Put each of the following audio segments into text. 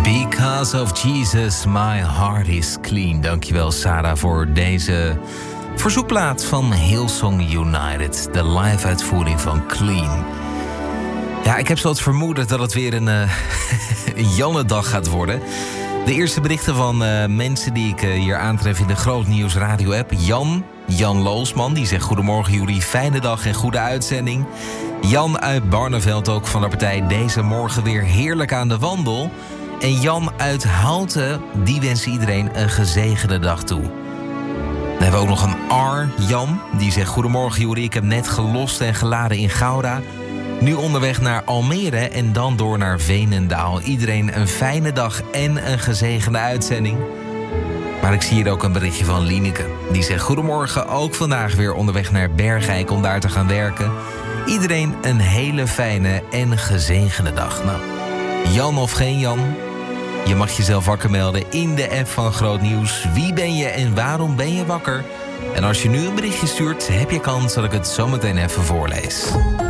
Because of Jesus, my heart is clean. Dankjewel Sarah voor deze verzoekplaat van Hillsong United. De live-uitvoering van Clean. Ja, ik heb zo het vermoeden dat het weer een Jannedag gaat worden. De eerste berichten van mensen die ik hier aantref in de Groot Nieuws Radio app. Jan Loosman, die zegt: goedemorgen Juri, fijne dag en goede uitzending. Jan uit Barneveld ook van de partij Deze Morgen weer heerlijk aan de wandel. En Jan uit Houten, die wenst iedereen een gezegende dag toe. Dan hebben we ook nog een Jan, die zegt: goedemorgen Juri, ik heb net gelost en geladen in Gouda. Nu onderweg naar Almere en dan door naar Veenendaal. Iedereen een fijne dag en een gezegende uitzending. Maar ik zie hier ook een berichtje van Lieneke. Die zegt: goedemorgen, ook vandaag weer onderweg naar Bergijk om daar te gaan werken. Iedereen een hele fijne en gezegende dag. Nou, Jan of geen Jan, je mag jezelf wakker melden in de app van Groot Nieuws. Wie ben je en waarom ben je wakker? En als je nu een berichtje stuurt, heb je kans dat ik het zometeen even voorlees.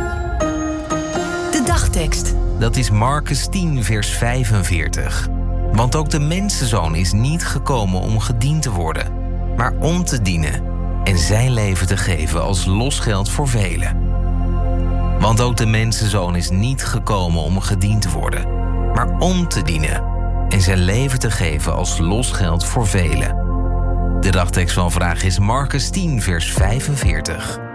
De dagtekst. Dat is Marcus 10, vers 45. Want ook de mensenzoon is niet gekomen om gediend te worden, maar om te dienen en zijn leven te geven als losgeld voor velen. Want ook de mensenzoon is niet gekomen om gediend te worden, maar om te dienen en zijn leven te geven als losgeld voor velen. De dagtekst van vandaag is Marcus 10, vers 45.